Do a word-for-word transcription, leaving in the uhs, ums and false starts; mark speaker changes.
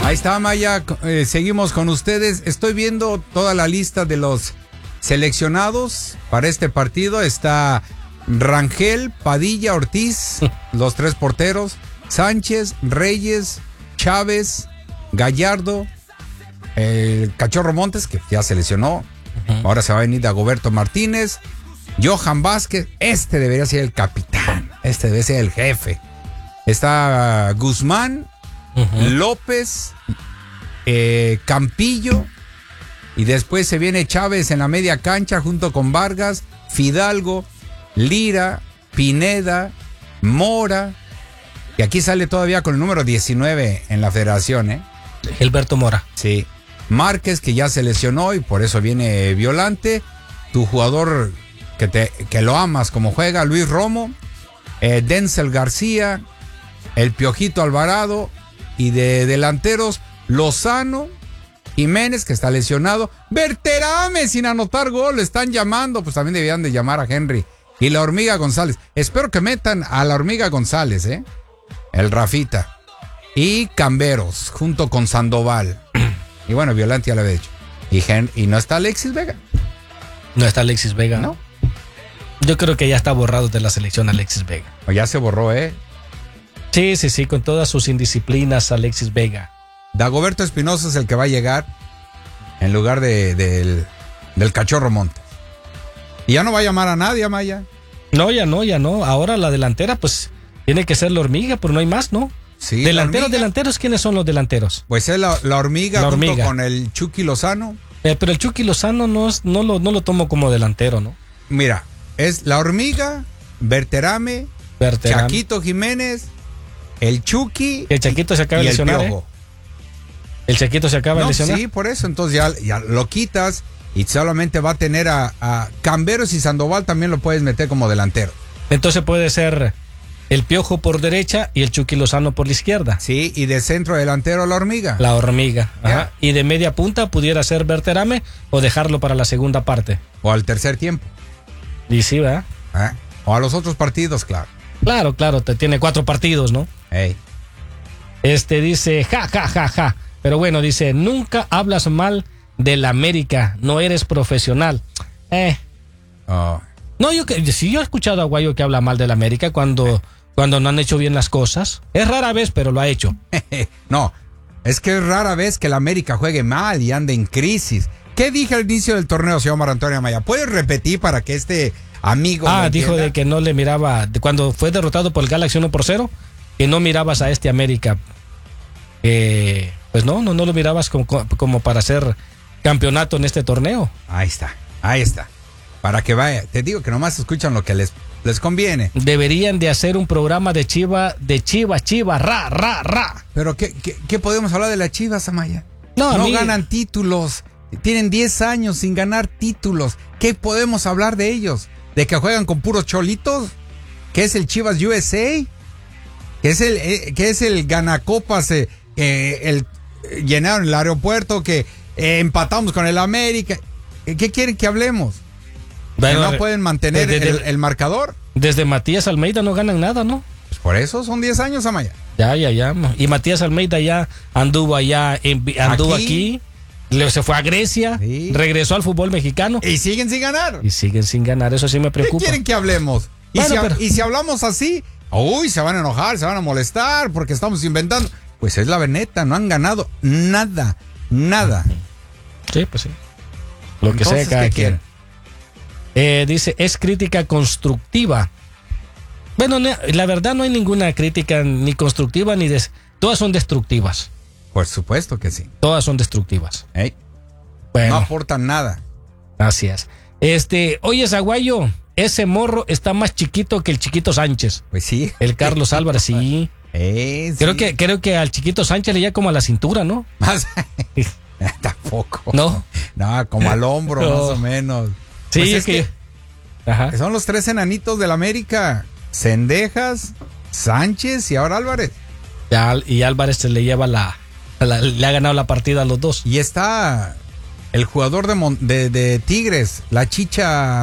Speaker 1: Ahí está, Maya. Eh, seguimos con ustedes. Estoy viendo toda la lista de los seleccionados para este partido. Está Rangel, Padilla, Ortiz, los tres porteros. Sánchez, Reyes, Chávez, Gallardo, el Cachorro Montes, que ya se lesionó. Uh-huh. Ahora se va a venir Dagoberto Martínez. Johan Vázquez. Este debería ser el capitán. Este debe ser el jefe. Está Guzmán, uh-huh. López, eh, Campillo. Y después se viene Chávez en la media cancha junto con Vargas, Fidalgo, Lira, Pineda, Mora. Y aquí sale todavía con el número diecinueve en la federación, ¿eh?
Speaker 2: Gilberto Mora.
Speaker 1: Sí. Márquez, que ya se lesionó y por eso viene Violante. Tu jugador que, te, que lo amas como juega, Luis Romo. Eh, Denzel García. El Piojito Alvarado. Y de delanteros, Lozano, Jiménez, que está lesionado. Berterame, sin anotar gol. Están llamando. Pues también debían de llamar a Henry. Y la Hormiga González. Espero que metan a la Hormiga González, ¿eh? El Rafita. Y Camberos, junto con Sandoval. Y bueno, Violante ya lo había dicho. Y, Gen- y no está Alexis Vega.
Speaker 2: No está Alexis Vega.
Speaker 1: ¿No?
Speaker 2: Yo creo que ya está borrado de la selección Alexis Vega.
Speaker 1: O ya se borró, ¿eh?
Speaker 2: Sí, sí, sí, con todas sus indisciplinas Alexis Vega.
Speaker 1: Dagoberto Espinosa es el que va a llegar en lugar de, de, del, del Cachorro Montes. Y ya no va a llamar a nadie, Amaya.
Speaker 2: No, ya no, ya no. Ahora la delantera, pues, tiene que ser la Hormiga, pero no hay más, ¿no?
Speaker 1: Sí.
Speaker 2: Delanteros, delanteros, ¿quiénes son los delanteros?
Speaker 1: Pues es la, la Hormiga
Speaker 2: la
Speaker 1: junto
Speaker 2: hormiga.
Speaker 1: con el Chucky Lozano.
Speaker 2: Eh, pero el Chucky Lozano no, es, no, lo, no lo tomo como delantero, ¿no?
Speaker 1: Mira, es la Hormiga, Berterame,
Speaker 2: Berterame.
Speaker 1: Chaquito Jiménez, el Chucky.
Speaker 2: El Chaquito se acaba
Speaker 1: y
Speaker 2: de
Speaker 1: el
Speaker 2: lesionar,
Speaker 1: Piojo.
Speaker 2: ¿eh? El Chaquito se acaba
Speaker 1: No,
Speaker 2: de lesionar.
Speaker 1: sí, por eso. Entonces ya, ya lo quitas y solamente va a tener a, a Camberos y Sandoval, también lo puedes meter como delantero.
Speaker 2: Entonces puede ser el Piojo por derecha y el Chucky Lozano por la izquierda.
Speaker 1: Sí, y de centro delantero la Hormiga.
Speaker 2: La Hormiga. Ajá.
Speaker 1: Yeah.
Speaker 2: Y de media punta pudiera ser Berterame o dejarlo para la segunda parte.
Speaker 1: O al tercer tiempo.
Speaker 2: Y sí, ¿verdad?
Speaker 1: ¿Eh? O a los otros partidos, claro.
Speaker 2: Claro, claro, te tiene cuatro partidos, ¿no?
Speaker 1: Hey.
Speaker 2: Este dice, ja, ja, ja, ja. Pero bueno, dice, nunca hablas mal del América, no eres profesional. Eh.
Speaker 1: Oh.
Speaker 2: No, yo que sí, yo he escuchado a Guayo que habla mal del América cuando, cuando no han hecho bien las cosas. Es rara vez, pero lo ha hecho.
Speaker 1: No, es que es rara vez que el América juegue mal y ande en crisis. ¿Qué dije al inicio del torneo, señor Mar Antonio Amaya? ¿Puedes repetir para que este amigo...
Speaker 2: Ah, dijo de que no le miraba, de cuando fue derrotado por el Galaxy uno por cero, que no mirabas a este América. Eh, pues no, no, no lo mirabas como, como para hacer campeonato en este torneo.
Speaker 1: Ahí está, ahí está. Para que vaya, te digo que nomás escuchan lo que les, les conviene.
Speaker 2: Deberían de hacer un programa de Chiva, de Chiva, Chiva, ra, ra, ra.
Speaker 1: Pero ¿qué, qué, qué podemos hablar de las Chivas, Amaya?
Speaker 2: No,
Speaker 1: no
Speaker 2: mí...
Speaker 1: ganan títulos, tienen diez años sin ganar títulos. ¿Qué podemos hablar de ellos? ¿De que juegan con puros cholitos? ¿Qué es el Chivas U S A? ¿Qué es el, eh, qué es el ganacopas, eh, eh, el eh, llenaron el aeropuerto, que eh, empatamos con el América? ¿Qué quieren que hablemos? Bueno, ¿que no pueden mantener desde, el, el marcador?
Speaker 2: Desde Matías Almeida no ganan nada, ¿no?
Speaker 1: Pues por eso son diez años, Amaya.
Speaker 2: Ya, ya, ya. Y Matías Almeida ya anduvo allá, anduvo aquí, aquí se fue a Grecia, sí. Regresó al fútbol mexicano.
Speaker 1: Y siguen sin ganar.
Speaker 2: Y siguen sin ganar, eso sí me preocupa.
Speaker 1: ¿Qué quieren que hablemos? Y,
Speaker 2: bueno,
Speaker 1: si,
Speaker 2: pero...
Speaker 1: y si hablamos así, uy, se van a enojar, se van a molestar porque estamos inventando. Pues es la veneta, no han ganado nada, nada.
Speaker 2: Sí, pues sí. Lo que
Speaker 1: Entonces,
Speaker 2: sea cada
Speaker 1: ¿qué
Speaker 2: quien.
Speaker 1: quieren?
Speaker 2: Eh, dice, es crítica constructiva. Bueno, la verdad no hay ninguna crítica ni constructiva ni des... todas son destructivas.
Speaker 1: Por supuesto que sí.
Speaker 2: Todas son destructivas.
Speaker 1: ¿Eh?
Speaker 2: Bueno,
Speaker 1: no aportan nada.
Speaker 2: Gracias. Este, oye, Zaguayo, ese morro está más chiquito que el Chiquito Sánchez.
Speaker 1: Pues sí.
Speaker 2: El Carlos Álvarez, sí.
Speaker 1: Eh, sí.
Speaker 2: Creo que, creo que al Chiquito Sánchez le llega como a la cintura, ¿no?
Speaker 1: Más. Tampoco.
Speaker 2: No.
Speaker 1: No, como al hombro, no. Más o menos.
Speaker 2: Sí,
Speaker 1: pues
Speaker 2: es
Speaker 1: es
Speaker 2: que,
Speaker 1: que
Speaker 2: ajá.
Speaker 1: Son los tres enanitos del América. Cendejas, Sánchez y ahora Álvarez.
Speaker 2: Ya, y Álvarez se le lleva la, la, le ha ganado la partida a los dos.
Speaker 1: Y está el jugador de, de, de Tigres, la Chicha